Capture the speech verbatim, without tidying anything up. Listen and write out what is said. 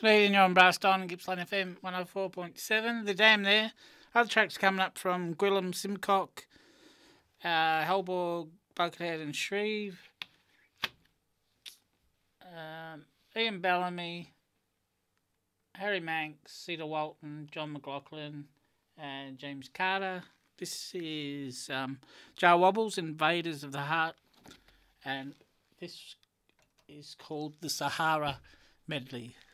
Speed and you're on Brass on Gippsland F M one oh four point seven. The Dam there. Other tracks coming up from Gwillem, Simcock, uh, Hellborg, Buckethead and Shreve. Um, Ian Bellamy, Harry Manx, Cedar Walton, John McLaughlin and James Carter. This is um, Jar Wobbles, Invaders of the Heart, and this is called the Sahara Medley.